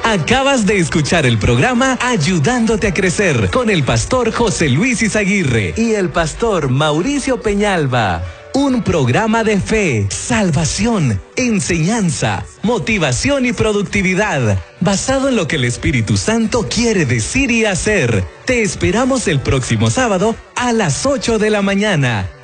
Acabas de escuchar el programa Ayudándote a Crecer con el pastor José Luis Izaguirre y el pastor Mauricio Peñalba. Un programa de fe, salvación, enseñanza, motivación y productividad, basado en lo que el Espíritu Santo quiere decir y hacer. Te esperamos el próximo sábado a las 8 de la mañana.